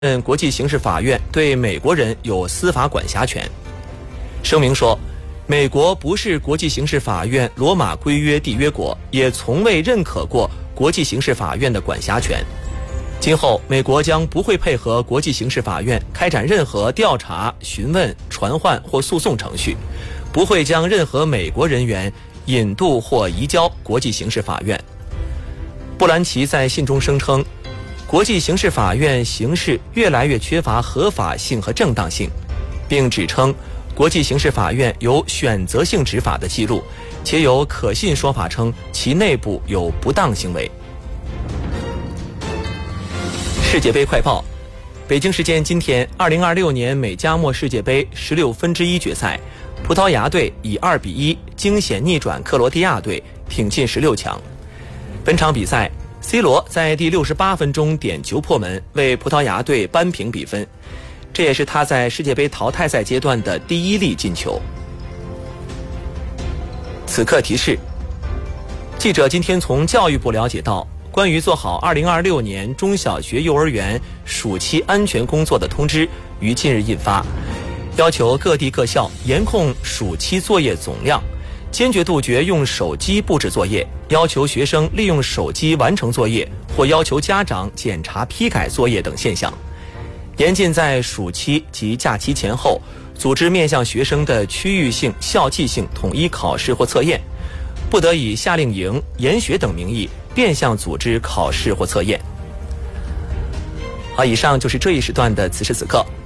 国际刑事法院对美国人有司法管辖权。声明说，美国不是国际刑事法院罗马规约缔约国，也从未认可过国际刑事法院的管辖权。今后，美国将不会配合国际刑事法院开展任何调查、询问、传唤或诉讼程序，不会将任何美国人员引渡或移交国际刑事法院。布兰奇在信中声称，国际刑事法院行事越来越缺乏合法性和正当性，并指称国际刑事法院有选择性执法的记录，且有可信说法称其内部有不当行为。世界杯快报，北京时间今天，2026年美加墨世界杯16分之一决赛，葡萄牙队以2-1惊险逆转克罗地亚队，挺进16强。本场比赛，C 罗在第68分钟点球破门，为葡萄牙队扳平比分，这也是他在世界杯淘汰赛阶段的第一粒进球。此刻提示：记者今天从教育部了解到，关于做好2026年中小学幼儿园暑期安全工作的通知于近日印发，要求各地各校严控暑期作业总量，坚决杜绝用手机布置作业，要求学生利用手机完成作业，或要求家长检查批改作业等现象。严禁在暑期及假期前后组织面向学生的区域性、校际性统一考试或测验，不得以夏令营、研学等名义变相组织考试或测验。好，以上就是这一时段的此时此刻。